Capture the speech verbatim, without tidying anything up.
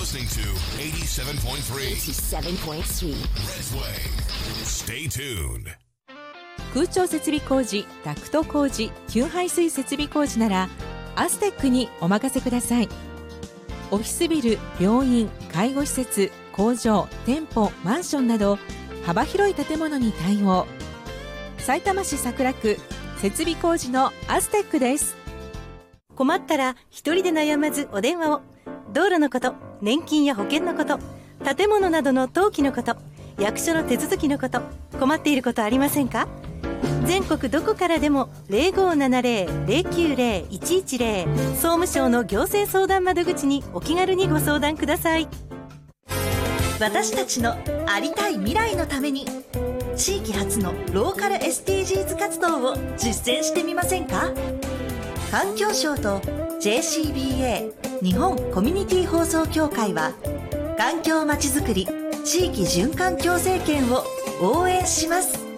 listening to eighty-seven point three eighty-seven point three Redway. Stay tuned. 空調設備工事、ダクト工事、給排水設備工事ならアステックにお任せください。オフィスビル、病院、介護施設、工場、店舗、マンションなど幅広い建物に対応。さいたま市桜区設備工事のアステックです。 困ったら一人で悩まずお電話を。道路のこと、年金や保険のこと、建物などの登記のこと、役所の手続きのこと、困っていることありませんか？全国どこからでも ゼロごーななゼロ ゼロきゅうゼロ いちいちゼロ 総務省の行政相談窓口にお気軽にご相談ください。 私たちのありたい未来のために地域発のローカル エスディージーズ 活動を実践してみませんか？環境省と ジェーシービーエー 日本コミュニティ放送協会は環境まちづくり地域循環共生圏を応援します。